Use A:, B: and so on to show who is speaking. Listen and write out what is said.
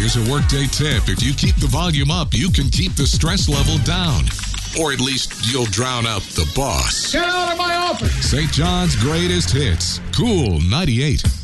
A: Here's a workday tip. If you keep the volume up, you can keep the stress level down. Or at least you'll drown out the boss.
B: Get out of my office!
A: St. John's greatest hits. Cool 98.